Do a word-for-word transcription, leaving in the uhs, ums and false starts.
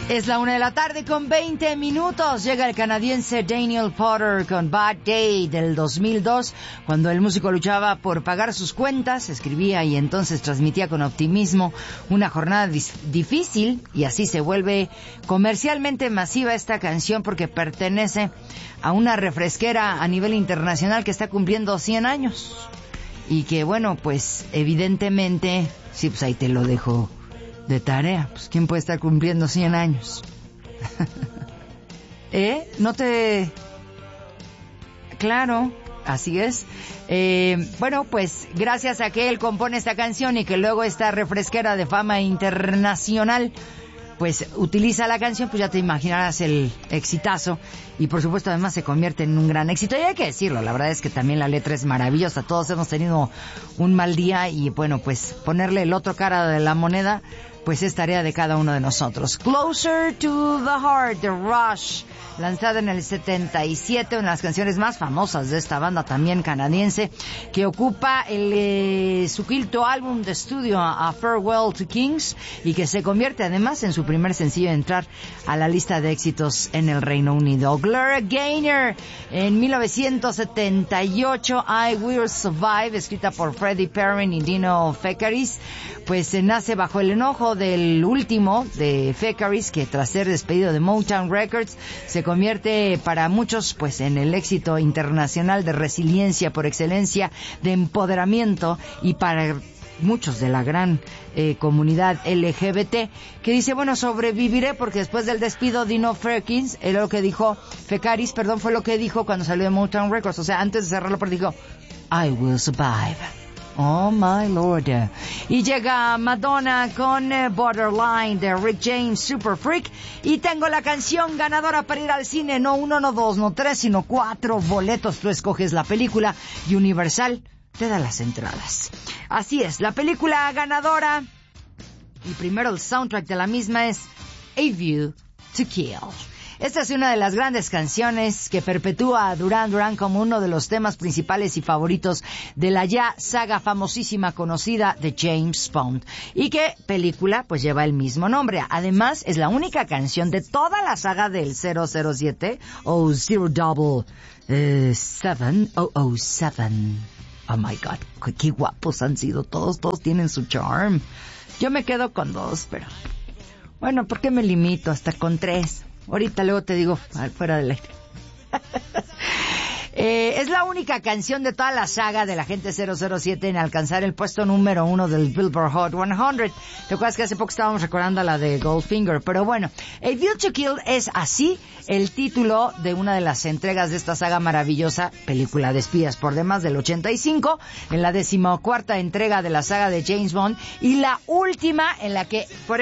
Es la una de la tarde con veinte minutos. Llega el canadiense Daniel Potter con Bad Day del dos mil dos, cuando el músico luchaba por pagar sus cuentas, escribía y entonces transmitía con optimismo una jornada dis- difícil, y así se vuelve comercialmente masiva esta canción porque pertenece a una refresquera a nivel internacional que está cumpliendo cien años. Y que bueno, pues evidentemente, sí, pues ahí te lo dejo de tarea. Pues ¿quién puede estar cumpliendo cien años? ¿Eh? No te... Claro, así es. Eh, bueno, pues gracias a que él compone esta canción y que luego esta refresquera de fama internacional pues utiliza la canción, pues ya te imaginarás el exitazo. Y por supuesto además se convierte en un gran éxito. Y hay que decirlo, la verdad es que también la letra es maravillosa. Todos hemos tenido un mal día y bueno, pues ponerle el otro cara de la moneda pues es tarea de cada uno de nosotros. Closer to the Heart de Rush, lanzada en el setenta y siete, una de las canciones más famosas de esta banda también canadiense, que ocupa el, eh, su quinto álbum de estudio, A Farewell to Kings, y que se convierte además en su primer sencillo en entrar a la lista de éxitos en el Reino Unido. Gloria Gaynor, en mil novecientos setenta y ocho, I Will Survive, escrita por Freddie Perrin y Dino Fekaris, pues se nace bajo el enojo del último de Fekaris, que tras ser despedido de Motown Records se convierte para muchos pues en el éxito internacional de resiliencia por excelencia, de empoderamiento, y para muchos de la gran eh, comunidad L G B T, que dice, bueno, sobreviviré, porque después del despido Dino Fekaris, era lo que dijo Fekaris, perdón, fue lo que dijo cuando salió de Motown Records, o sea, antes de cerrarlo, pero dijo, I will survive. Oh my Lord. Y llega Madonna con eh, Borderline de Rick James, Super Freak. Y tengo la canción ganadora para ir al cine. No uno, no dos, no tres, sino cuatro boletos. Tú escoges la película y Universal te da las entradas. Así es, la película ganadora y primero el soundtrack de la misma es A View to Kill. Esta es una de las grandes canciones que perpetúa a Duran Duran como uno de los temas principales y favoritos de la ya saga famosísima conocida de James Bond. Y que película pues lleva el mismo nombre. Además es la única canción de toda la saga del cero cero siete o cero double seven oh oh seven. Oh my God, qué, qué guapos han sido todos, todos tienen su charm. Yo me quedo con dos, pero bueno, ¿por qué me limito hasta con tres? Ahorita luego te digo, fuera del aire. eh, es la única canción de toda la saga de la gente cero cero siete en alcanzar el puesto número uno del Billboard Hot cien. ¿Te acuerdas que hace poco estábamos recordando la de Goldfinger? Pero bueno, A View to Kill es así el título de una de las entregas de esta saga maravillosa, película de espías por demás del ochenta y cinco, en la decimocuarta entrega de la saga de James Bond, y la última en la que, por